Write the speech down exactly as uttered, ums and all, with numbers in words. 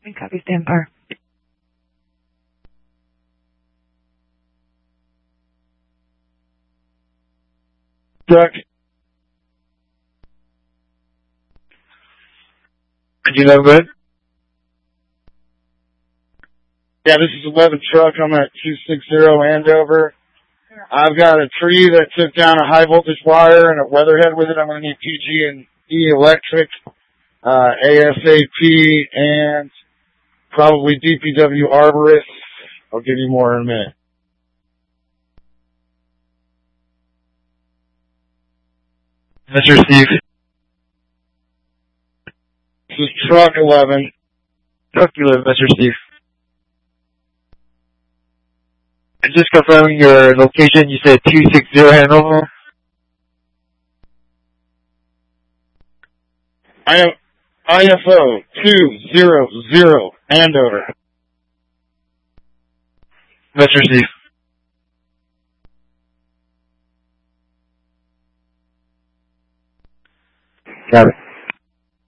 Copy, stand par. Truck. You know, good? Yeah, this is eleven truck. I'm at two sixty Andover. I've got a tree that took down a high voltage wire and a weatherhead with it. I'm going to need P G and E electric, uh, ASAP, and probably D P W arborist. I'll give you more in a minute. Mister Steve. This is truck eleven. Truck eleven, Mister Steve. And just confirming your location, you said two sixty Hanover? I am I F O two hundred Andover. Mister Steve. Got it.